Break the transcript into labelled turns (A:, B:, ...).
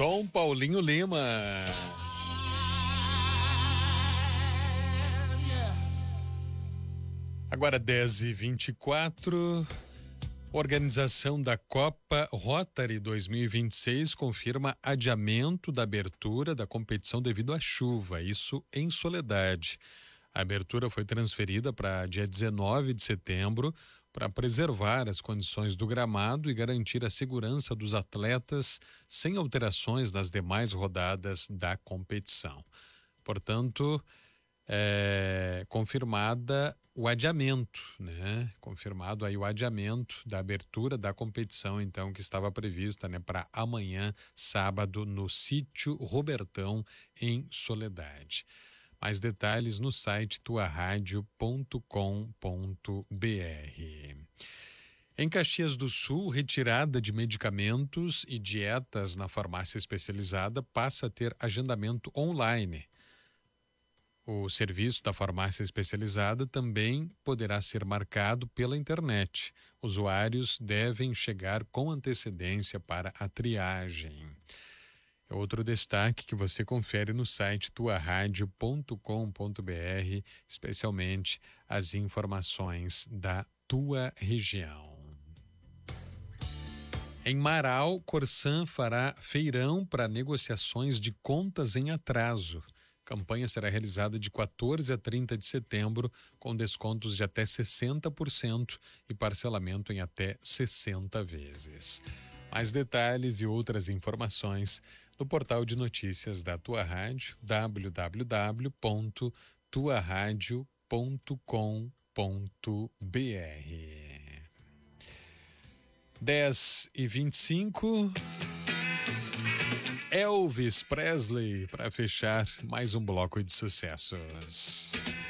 A: Dom Paulinho Lima. Agora 10h24. Organização da Copa Rotary 2026 confirma adiamento da abertura da competição devido à chuva, isso em Soledade. A abertura foi transferida para dia 19 de setembro para preservar as condições do gramado e garantir a segurança dos atletas sem alterações nas demais rodadas da competição. Portanto, confirmada o adiamento, né? Confirmado aí o adiamento da abertura da competição, então, que estava prevista, né, para amanhã, sábado, no sítio Robertão, em Soledade. Mais detalhes no site tuaradio.com.br. Em Caxias do Sul, retirada de medicamentos e dietas na farmácia especializada passa a ter agendamento online. O serviço da farmácia especializada também poderá ser marcado pela internet. Usuários devem chegar com antecedência para a triagem. Outro destaque que você confere no site tuaradio.com.br, especialmente as informações da tua região. Em Marau, Corsan fará feirão para negociações de contas em atraso. A campanha será realizada de 14 a 30 de setembro, com descontos de até 60% e parcelamento em até 60 vezes. Mais detalhes e outras informações no portal de notícias da Tua Rádio, www.tuaradio.com.br. 10h25. Elvis Presley para fechar mais um bloco de sucessos.